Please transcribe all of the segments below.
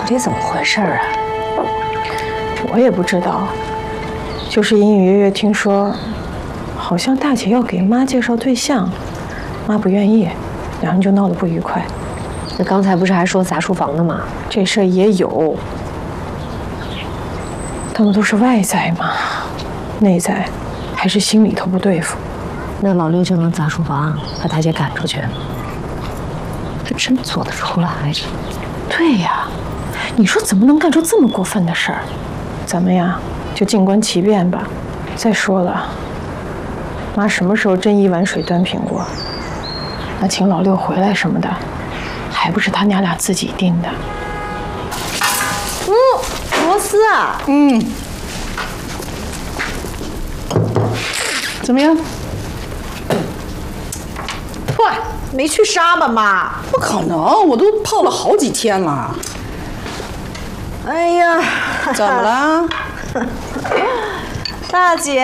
底怎么回事啊？ 我也不知道，就是隐隐约约听说，好像大姐要给妈介绍对象，妈不愿意，两人就闹得不愉快。 那刚才不是还说砸书房的吗？ 这事儿也有，他们都是外在嘛，内在还是心里头不对付。 那老六就能砸书房，把大姐赶出去？这真做得出来？ 对呀，你说怎么能干出这么过分的事儿？咱们呀，就静观其变吧。再说了，妈什么时候真一碗水端平过？那请老六回来什么的，还不是他娘俩自己定的。 螺丝啊， 怎么样？ 哇，没去杀吧，妈？ 不可能，我都泡了好几天了。 哎呀， 怎么了？ 大姐，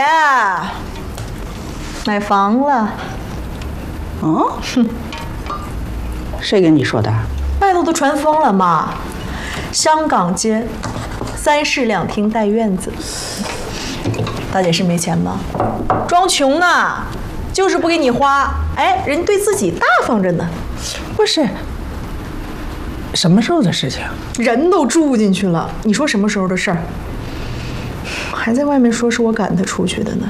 买房了。 谁跟你说的？ 外头都传疯了嘛，香港街，3室2厅带院子。大姐是没钱吗？装穷呢，就是不给你花。哎，人对自己大方着呢。 不是，什么时候的事情？ 人都住进去了，你说什么时候的事儿？还在外面说是我赶他出去的呢。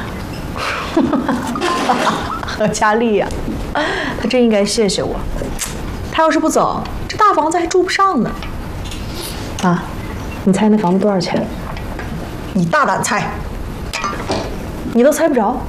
何佳丽呀，他真应该谢谢我。他要是不走，这大房子还住不上呢。 啊，你猜那房子多少钱？ 你大胆猜，你都猜不着。